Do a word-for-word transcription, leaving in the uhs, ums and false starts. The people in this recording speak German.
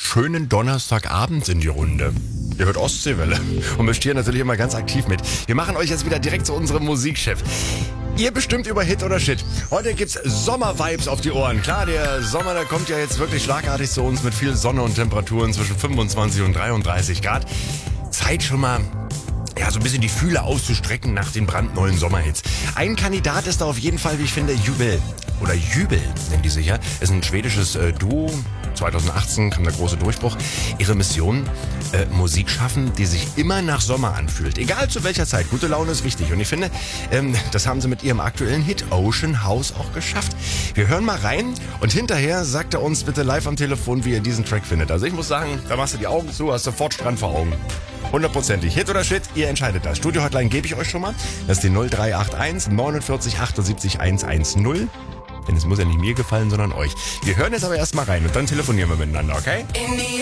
schönen Donnerstagabends in die Runde. Ihr hört Ostseewelle und mischt hier natürlich immer ganz aktiv mit. Wir machen euch jetzt wieder direkt zu unserem Musikchef. Ihr bestimmt über Hit oder Shit. Heute gibt's Sommer-Vibes auf die Ohren. Klar, der Sommer, der kommt ja jetzt wirklich schlagartig zu uns mit viel Sonne und Temperaturen zwischen fünfundzwanzig und dreiunddreißig Grad. Zeit schon mal, ja, so ein bisschen die Fühler auszustrecken nach den brandneuen Sommerhits. Ein Kandidat ist da auf jeden Fall, wie ich finde, Jubel. Oder Jubel nennen die sich ja. Ist ein schwedisches äh, Duo. zweitausendachtzehn kam der große Durchbruch. Ihre Mission, äh, Musik schaffen, die sich immer nach Sommer anfühlt. Egal zu welcher Zeit. Gute Laune ist wichtig. Und ich finde, ähm, das haben sie mit ihrem aktuellen Hit Ocean House auch geschafft. Wir hören mal rein und hinterher sagt er uns bitte live am Telefon, wie ihr diesen Track findet. Also ich muss sagen, da machst du die Augen zu, hast sofort Strand vor Augen. Hundertprozentig. Hit oder Shit, ihr entscheidet das. Studio-Hotline gebe ich euch schon mal. Das ist die null drei acht eins neunundvierzig achtundsiebzig hundertzehn. Denn es muss ja nicht mir gefallen, sondern euch. Wir hören jetzt aber erstmal rein und dann telefonieren wir miteinander, okay?